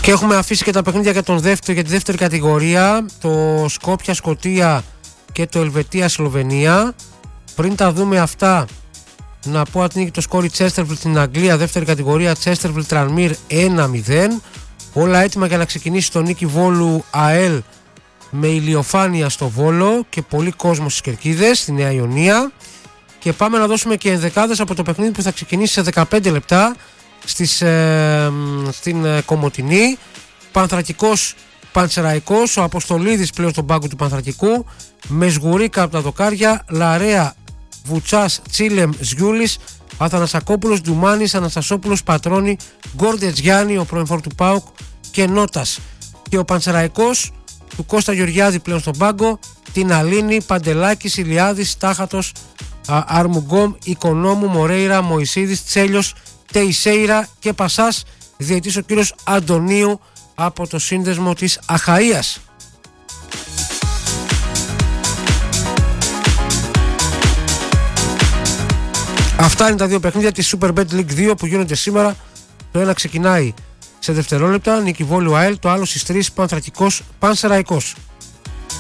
Και έχουμε αφήσει και τα παιχνίδια για τη δεύτερη κατηγορία, το Σκόπια Σκωτία και το Ελβετία Σλοβενία. Πριν τα δούμε αυτά, να πω ότι νίκη το σκόρι Chesterfield στην Αγγλία, δεύτερη κατηγορία, Chesterfield Tranmere 1-0. Όλα έτοιμα για να ξεκινήσει το νίκη Βόλου ΑΕΛ με ηλιοφάνεια στο Βόλο και πολύ κόσμο στις Κερκίδες, στη Νέα Ιωνία. Και πάμε να δώσουμε και ενδεκάδες από το παιχνίδι που θα ξεκινήσει σε 15 λεπτά στην Κομοτηνή. Πανθρακικός Πανσεραϊκός, ο Αποστολίδης πλέον στον πάγκο του Πανθρακικού, Μεσγουρίκα από τα δοκάρια, Λαρέα, Βουτσάς, Τσίλεμ, Ζιούλης, Αθανασακόπουλος, Ντουμάνης, Αναστασόπουλος, Πατρώνη, Γκόρντετς Γιάννη, ο πρώην φόρ του ΠΑΟΚ και Νότας. Και ο Πανσεραϊκός του Κώστα Γεωργιάδη πλέον στον πάγκο, την Αλίνη, Παντελάκης, Ηλιάδης, Τάχατος, Αρμουγκόμ, Οικονόμου, Μορέιρα, Μωυσίδης, Τσέλιος, Τεϊσέιρα και Πασάς, διαιτής ο κύριος Αντωνίου από το σύνδεσμο της Αχαΐας. Αυτά είναι τα δύο παιχνίδια της Super Bet League 2 που γίνονται σήμερα. Το ένα ξεκινάει σε δευτερόλεπτα, νίκη Βόλου ΑΕΛ, το άλλο στις 3 Πανθρακικός Πανσεραϊκός.